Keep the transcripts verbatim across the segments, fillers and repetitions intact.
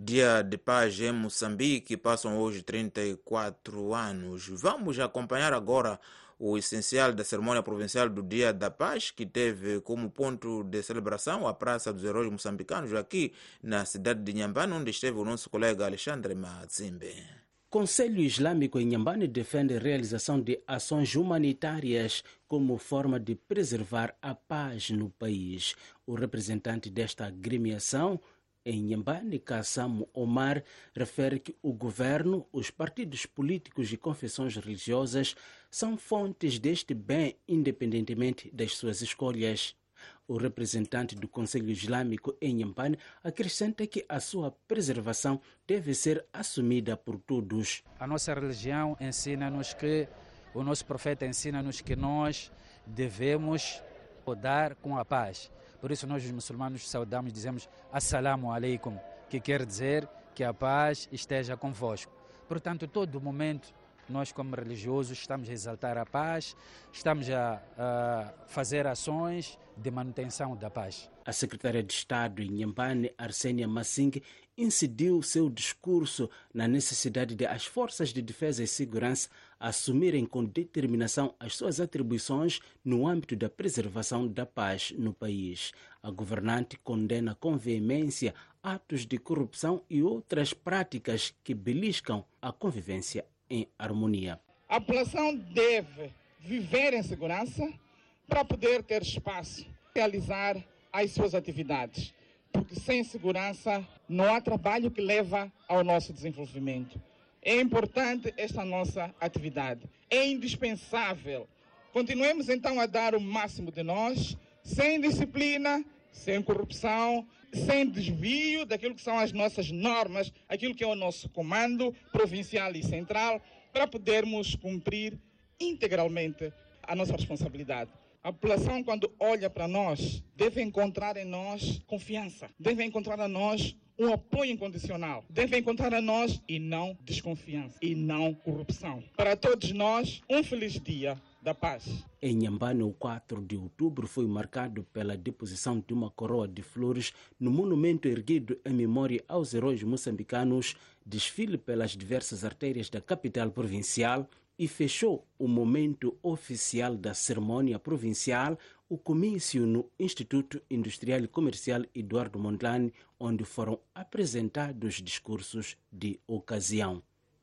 Dia de Paz em Moçambique, passam hoje trinta e quatro anos. Vamos acompanhar agora o essencial da cerimônia provincial do Dia da Paz, que teve como ponto de celebração a Praça dos Heróis Moçambicanos, aqui na cidade de Inhambane, onde esteve o nosso colega Alexandre Mazimbe. Conselho Islâmico em Inhambane defende a realização de ações humanitárias como forma de preservar a paz no país. O representante desta agremiação em Inhambane, Kassam Omar, refere que o governo, os partidos políticos e confissões religiosas são fontes deste bem independentemente das suas escolhas. O representante do Conselho Islâmico em Inhambane acrescenta que a sua preservação deve ser assumida por todos. A nossa religião ensina-nos que, o nosso profeta ensina-nos que nós devemos dar com a paz. Por isso nós os muçulmanos saudamos e dizemos Assalamu alaikum, que quer dizer que a paz esteja convosco. Portanto, todo momento nós como religiosos estamos a exaltar a paz, estamos a, a fazer ações de manutenção da paz. A secretária de Estado em Inhambane, Arsênia Massing, incidiu seu discurso na necessidade de as forças de defesa e segurança assumirem com determinação as suas atribuições no âmbito da preservação da paz no país. A governante condena com veemência atos de corrupção e outras práticas que beliscam a convivência em harmonia. A população deve viver em segurança para poder ter espaço, realizar as suas atividades, porque sem segurança não há trabalho que leva ao nosso desenvolvimento. É importante esta nossa atividade, é indispensável. Continuemos então a dar o máximo de nós, sem disciplina, sem corrupção, sem desvio daquilo que são as nossas normas, aquilo que é o nosso comando provincial e central, para podermos cumprir integralmente a nossa responsabilidade. A população, quando olha para nós, deve encontrar em nós confiança, deve encontrar em nós um apoio incondicional, deve encontrar em nós e não desconfiança, e não corrupção. Para todos nós, um feliz dia da paz. Em Inhambane, o quatro de outubro foi marcado pela deposição de uma coroa de flores no monumento erguido em memória aos heróis moçambicanos, desfile pelas diversas artérias da capital provincial e fechou o momento oficial da cerimônia provincial, o comício no Instituto Industrial e Comercial Eduardo Mondlane, onde foram apresentados discursos de ocasião.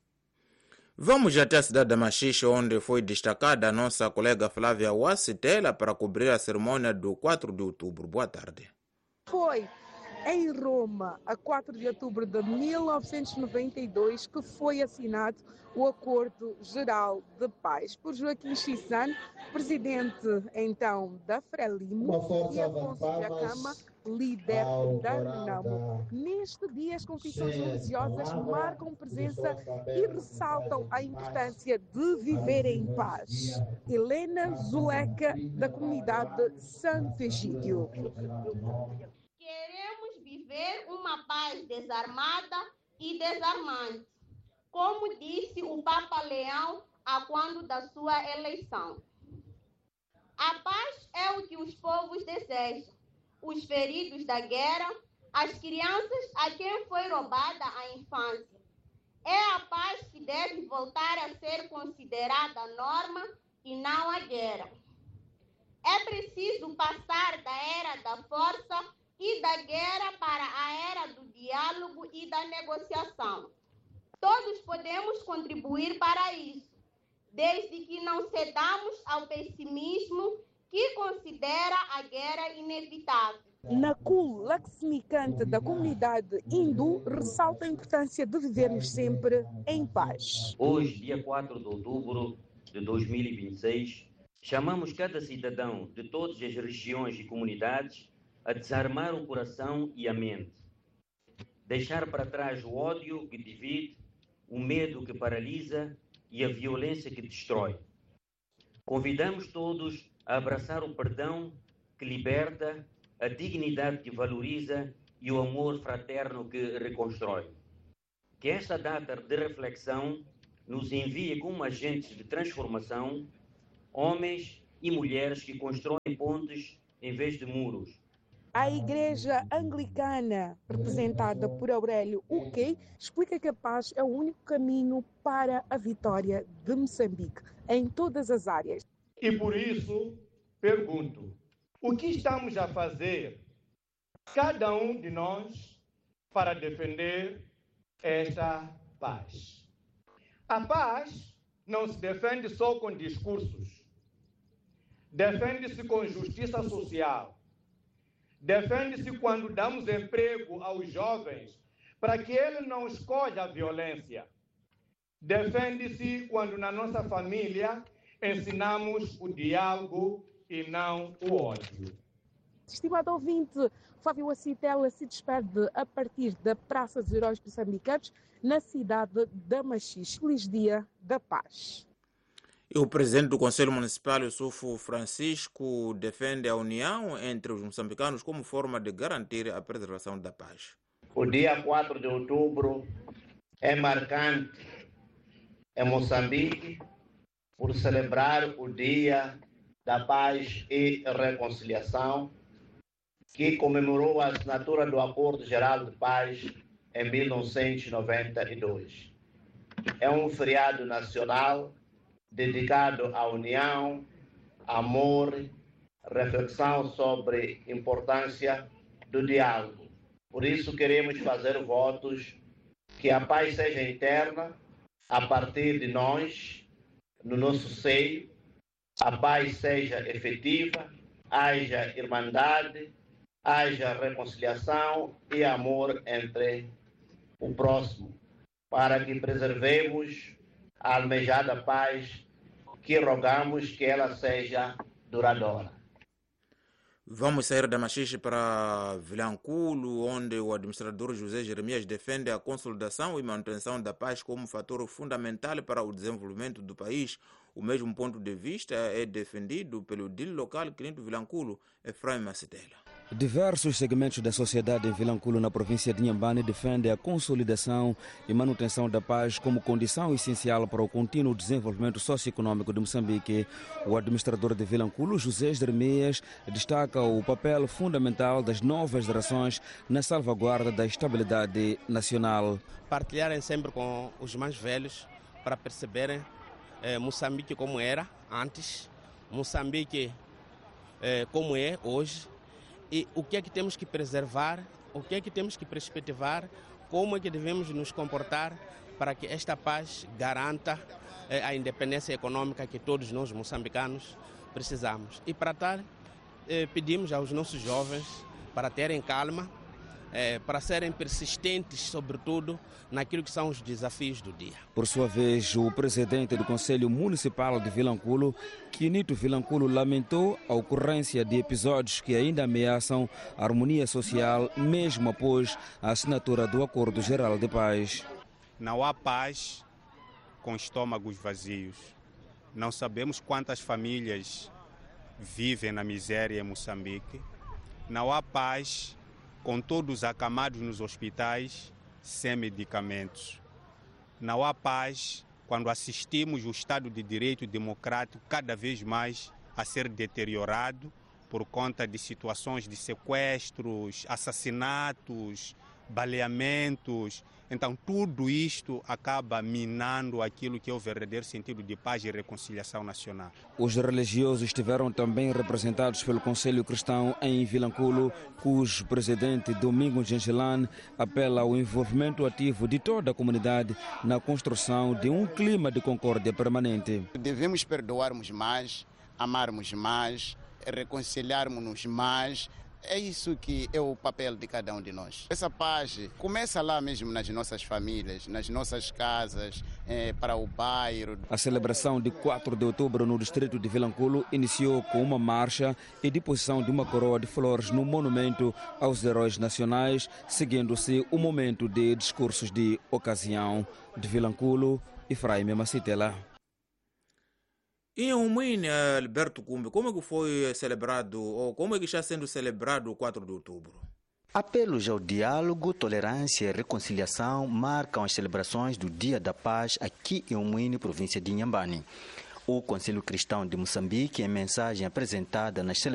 Vamos até a cidade da Machixe, onde foi destacada a nossa colega Flávia Wassitela para cobrir a cerimônia do quatro de outubro. Boa tarde. Foi em Roma, a quatro de outubro de mil novecentos e noventa e dois, que foi assinado o Acordo Geral de Paz por Joaquim Chissano, presidente então da Frelimo, e Afonso Jacama, líder da Renamo. Neste dia, as confissões religiosas marcam presença e ressaltam a importância de viver em paz. Helena Zuleika, da comunidade Santo Egídio. Queremos viver uma paz desarmada e desarmante, como disse o Papa Leão a quando da sua eleição. A paz é o que os povos desejam, os feridos da guerra, as crianças a quem foi roubada a infância. É a paz que deve voltar a ser considerada a norma e não a guerra. É preciso passar da era da força e da guerra para a era do diálogo e da negociação. Todos podemos contribuir para isso, desde que não cedamos ao pessimismo que considera a guerra inevitável. Nakul Laxmikant, da comunidade hindu, ressalta a importância de vivermos sempre em paz. Hoje, dia quatro de outubro de dois mil e vinte e seis, chamamos cada cidadão de todas as regiões e comunidades a desarmar o coração e a mente, deixar para trás o ódio que divide, o medo que paralisa e a violência que destrói. Convidamos todos a abraçar o perdão que liberta, a dignidade que valoriza e o amor fraterno que reconstrói. Que esta data de reflexão nos envie como agentes de transformação homens e mulheres que constroem pontes em vez de muros, A Igreja Anglicana, representada por Aurélio Uquei, explica que a paz é o único caminho para a vitória de Moçambique em todas as áreas. E por isso, pergunto, o que estamos a fazer, cada um de nós, para defender esta paz? A paz não se defende só com discursos, defende-se com justiça social, defende-se quando damos emprego aos jovens para que eles não escolham a violência. Defende-se quando na nossa família ensinamos o diálogo e não o ódio. Estimado ouvinte, Flávio Acitela se despede a partir da Praça dos Heróis Moçambicanos, na cidade da Machixe. Feliz Dia da Paz. E o presidente do Conselho Municipal, Yusufu Francisco, defende a união entre os moçambicanos como forma de garantir a preservação da paz. O dia quatro de outubro é marcante em Moçambique por celebrar o Dia da Paz e Reconciliação, que comemorou a assinatura do Acordo Geral de Paz em mil novecentos e noventa e dois. É um feriado nacional dedicado à união, amor, reflexão sobre a importância do diálogo. Por isso queremos fazer votos que a paz seja interna, a partir de nós, no nosso seio, a paz seja efetiva, haja irmandade, haja reconciliação e amor entre o próximo, para que preservemos a almejada paz, que rogamos que ela seja duradoura. Vamos sair da Machixe para Vilanculo, onde o administrador José Jeremias defende a consolidação e manutenção da paz como fator fundamental para o desenvolvimento do país. O mesmo ponto de vista é defendido pelo edil local Quinto Vilanculo, Efraim Macitela. Diversos segmentos da sociedade em Vilanculo, na província de Inhambane, defendem a consolidação e manutenção da paz como condição essencial para o contínuo desenvolvimento socioeconômico de Moçambique. O administrador de Vilanculo, José Jeremias, destaca o papel fundamental das novas gerações na salvaguarda da estabilidade nacional. Partilharem sempre com os mais velhos para perceberem eh, Moçambique como era antes, Moçambique eh, como é hoje, e o que é que temos que preservar, o que é que temos que perspectivar, como é que devemos nos comportar para que esta paz garanta eh, a independência econômica que todos nós moçambicanos precisamos. E para tal, eh, pedimos aos nossos jovens para terem calma, eh, para serem persistentes, sobretudo, naquilo que são os desafios do dia. Por sua vez, o presidente do Conselho Municipal de Vilanculo, Quinito Vilanculo, lamentou a ocorrência de episódios que ainda ameaçam a harmonia social, mesmo após a assinatura do Acordo Geral de Paz. Não há paz com estômagos vazios. Não sabemos quantas famílias vivem na miséria em Moçambique. Não há paz com todos acamados nos hospitais sem medicamentos. Não há paz quando assistimos o Estado de Direito democrático cada vez mais a ser deteriorado por conta de situações de sequestros, assassinatos, baleamentos. Então tudo isto acaba minando aquilo que é o verdadeiro sentido de paz e reconciliação nacional. Os religiosos estiveram também representados pelo Conselho Cristão em Vilanculo, cujo presidente Domingos Gengelane apela ao envolvimento ativo de toda a comunidade na construção de um clima de concórdia permanente. Devemos perdoarmos mais, amarmos mais, reconciliarmos mais. É isso que é o papel de cada um de nós. Essa paz começa lá mesmo nas nossas famílias, nas nossas casas, é, para o bairro. A celebração de quatro de outubro no distrito de Vilanculo iniciou com uma marcha e deposição de uma coroa de flores no monumento aos heróis nacionais, seguindo-se o momento de discursos de ocasião. De Vilanculo, Efraim Macitela. E em Umine, Alberto Cumbe, como é que foi celebrado, ou como é que está sendo celebrado o quatro de outubro? Apelos ao diálogo, tolerância e reconciliação marcam as celebrações do Dia da Paz aqui em Umine, província de Inhambane. O Conselho Cristão de Moçambique, em mensagem apresentada nas celebrações